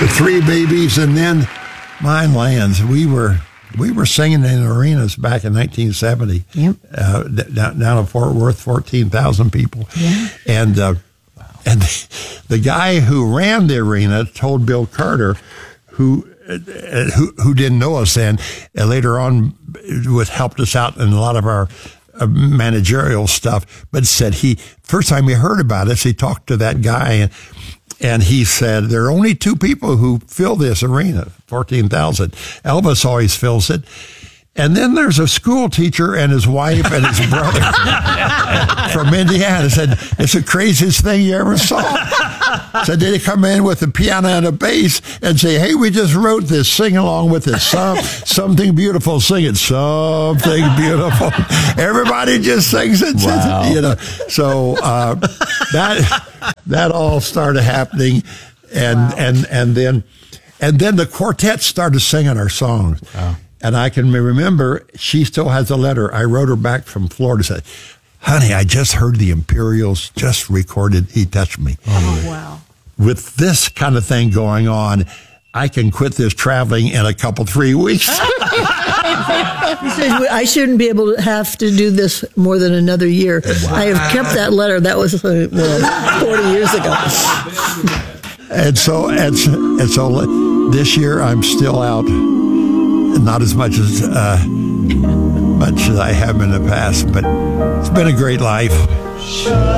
the Three Babies, and then Mine Lands. We were singing in arenas back in 1970. Yep. Down in Fort Worth, 14,000 people. Yeah. And the guy who ran the arena told Bill Carter, who didn't know us then, and later on helped us out in a lot of our managerial stuff, but said first time he heard about us, he talked to that guy and he said, there are only two people who fill this arena, 14,000. Elvis always fills it. And then there's a school teacher and his wife and his brother from Indiana. Said, it's the craziest thing you ever saw. Said they come in with a piano and a bass and say, hey, we just wrote this, sing along with it. Something beautiful, sing it. Something beautiful. Everybody just sings it. Wow. You know. So that all started happening. And then the quartet started singing our songs. Wow. And I can remember, she still has a letter. I wrote her back from Florida, said, honey, I just heard the Imperials just recorded He Touched Me. Oh, wow. With this kind of thing going on, I can quit this traveling in 3 weeks. I shouldn't be able to have to do this more than another year. Wow. I have kept that letter. That was 40 years ago. And so this year I'm still out. Not as much as I have in the past, but it's been a great life.